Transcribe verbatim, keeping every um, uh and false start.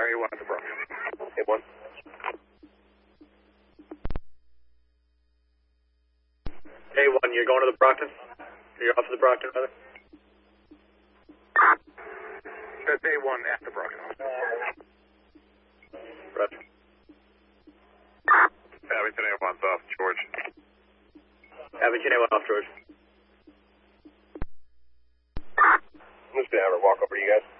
A one at the Brockton. A one. A one, you're going to the Brockton? You're off to the Brockton, rather? That's A one at the Brockton. Roger. Abington A one's off, George. Abington A one off, George. I'm just gonna have her walk over to you guys.